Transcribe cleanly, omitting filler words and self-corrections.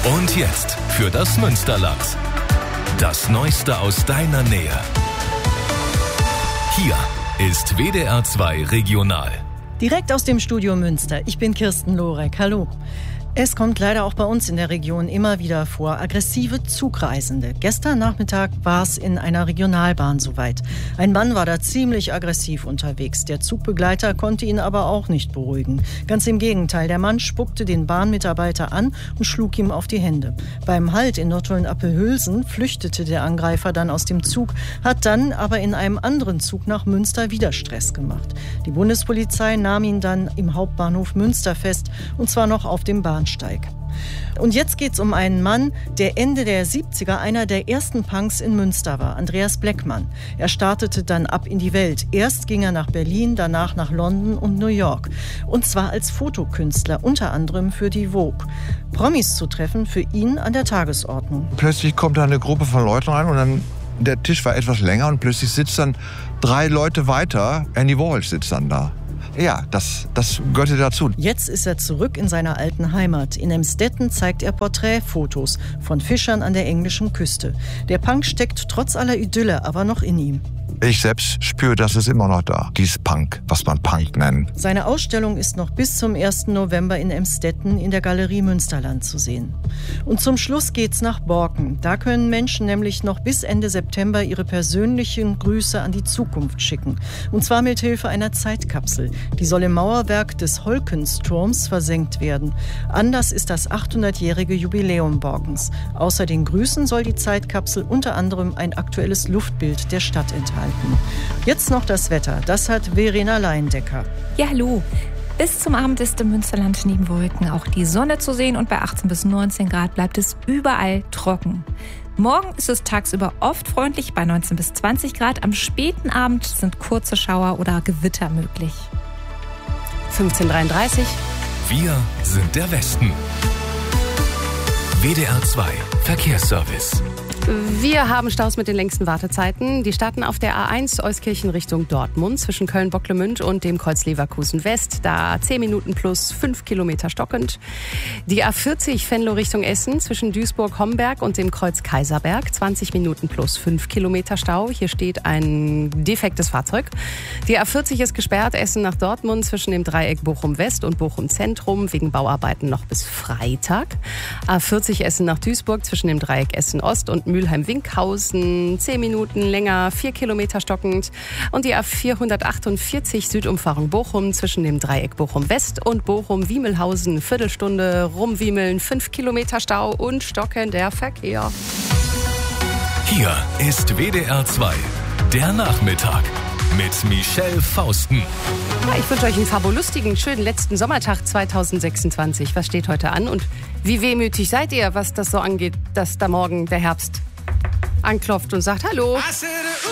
Und jetzt für das Münsterland. Das Neueste aus deiner Nähe. Hier ist WDR 2 Regional. Direkt aus dem Studio Münster. Ich bin Kirsten Lorek. Hallo. Es kommt leider auch bei uns in der Region immer wieder vor, aggressive Zugreisende. Gestern Nachmittag war es in einer Regionalbahn soweit. Ein Mann war da ziemlich aggressiv unterwegs. Der Zugbegleiter konnte ihn aber auch nicht beruhigen. Ganz im Gegenteil, der Mann spuckte den Bahnmitarbeiter an und schlug ihm auf die Hände. Beim Halt in Nottuln-Appelhülsen flüchtete der Angreifer dann aus dem Zug, hat dann aber in einem anderen Zug nach Münster wieder Stress gemacht. Die Bundespolizei nahm ihn dann im Hauptbahnhof Münster fest, und zwar noch auf dem Bahnsteig. Und jetzt geht es um einen Mann, der Ende der 70er einer der ersten Punks in Münster war, Andreas Bleckmann. Er startete dann ab in die Welt. Erst ging er nach Berlin, danach nach London und New York. Und zwar als Fotokünstler, unter anderem für die Vogue. Promis zu treffen, für ihn an der Tagesordnung. Plötzlich kommt da eine Gruppe von Leuten rein und dann der Tisch war etwas länger und plötzlich sitzt dann 3 Leute weiter. Andy Warhol sitzt dann da. Ja, das gehörte dazu. Jetzt ist er zurück in seiner alten Heimat. In Emstetten zeigt er Porträtfotos von Fischern an der englischen Küste. Der Punk steckt trotz aller Idylle aber noch in ihm. Ich selbst spüre, das ist immer noch da. Dieses Punk, was man Punk nennt. Seine Ausstellung ist noch bis zum 1. November in Emstetten in der Galerie Münsterland zu sehen. Und zum Schluss geht's nach Borken. Da können Menschen nämlich noch bis Ende September ihre persönlichen Grüße an die Zukunft schicken. Und zwar mit Hilfe einer Zeitkapsel. Die soll im Mauerwerk des Holkensturms versenkt werden. Anlass ist das 800-jährige Jubiläum Borkens. Außer den Grüßen soll die Zeitkapsel unter anderem ein aktuelles Luftbild der Stadt enthalten. Jetzt noch das Wetter. Das hat Verena Leindecker. Ja, hallo. Bis zum Abend ist im Münsterland neben Wolken auch die Sonne zu sehen und bei 18 bis 19 Grad bleibt es überall trocken. Morgen ist es tagsüber oft freundlich bei 19 bis 20 Grad. Am späten Abend sind kurze Schauer oder Gewitter möglich. 15:33. Wir sind der Westen. WDR 2 Verkehrsservice. Wir haben Staus mit den längsten Wartezeiten. Die starten auf der A1 Euskirchen Richtung Dortmund zwischen Köln-Bocklemünd und dem Kreuz Leverkusen West. Da 10 Minuten plus 5 Kilometer stockend. Die A40 Venlo Richtung Essen zwischen Duisburg-Homberg und dem Kreuz Kaiserberg. 20 Minuten plus 5 Kilometer Stau. Hier steht ein defektes Fahrzeug. Die A40 ist gesperrt. Essen nach Dortmund zwischen dem Dreieck Bochum West und Bochum Zentrum wegen Bauarbeiten noch bis Freitag. A40 Essen nach Duisburg zwischen dem Dreieck Essen Ost und Mülheim-Winkhausen, 10 Minuten länger, 4 Kilometer stockend. Und die A448 Südumfahrung Bochum zwischen dem Dreieck Bochum West und Bochum-Wiemelhausen, Viertelstunde rumwiemeln, 5 Kilometer Stau und stockender Verkehr. Hier ist WDR 2, der Nachmittag mit Michelle Fausten. Ja, ich wünsche euch einen fabulustigen, schönen letzten Sommertag 2026. Was steht heute an und wie wehmütig seid ihr, was das so angeht, dass da morgen der Herbst anklopft und sagt Hallo?